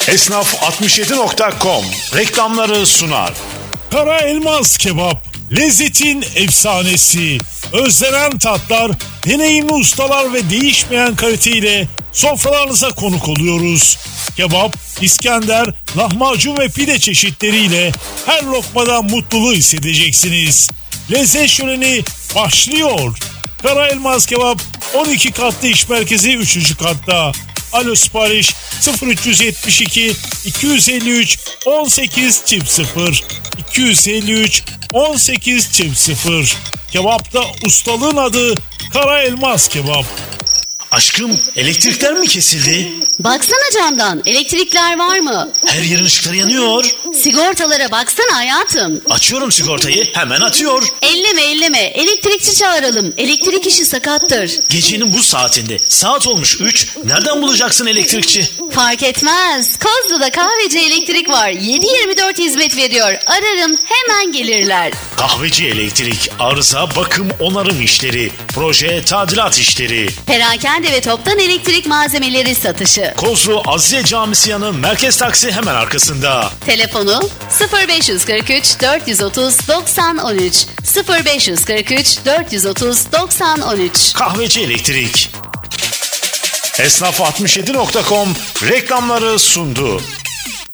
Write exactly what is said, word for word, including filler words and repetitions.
Esnaf altmış yedi nokta com reklamları sunar. Kara Elmas Kebap, lezzetin efsanesi. Özlenen tatlar, deneyimli ustalar ve değişmeyen kaliteyle sofralarınıza konuk oluyoruz. Kebap, İskender, lahmacun ve pide çeşitleriyle her lokmada mutluluğu hissedeceksiniz. Lezzet şöleni başlıyor. Kara Elmas Kebap on iki katlı iş merkezi üçüncü katta. Alo sipariş sıfır üç yetmiş iki iki yüz elli üç on sekiz çift sıfır iki yüz elli üç on sekiz çift sıfır. Kebapta ustalığın adı Kara Elmas Kebap. Aşkım, elektrikler mi kesildi? Baksana camdan, elektrikler var mı? Her yerin ışıkları yanıyor. Sigortalara baksana hayatım. Açıyorum sigortayı, hemen atıyor. Elleme elleme, elektrikçi çağıralım. Elektrik işi sakattır. Gecenin bu saatinde, saat olmuş üç, nereden bulacaksın elektrikçi? Fark etmez. Kozlu'da kahveci elektrik var. yedi yirmi dört hizmet veriyor. Ararım hemen gelirler. Kahveci Elektrik, arıza, bakım, onarım işleri, proje, tadilat işleri. Perakende ve toptan elektrik malzemeleri satışı. Kozlu Azize Camisi yanı Merkez Taksi hemen arkasında. Telefonu sıfır beş kırk üç dört yüz otuz doksan on üç sıfır beş kırk üç dört yüz otuz doksan on üç. Kahveci Elektrik. Esnaf altmış yedi nokta com reklamları sundu.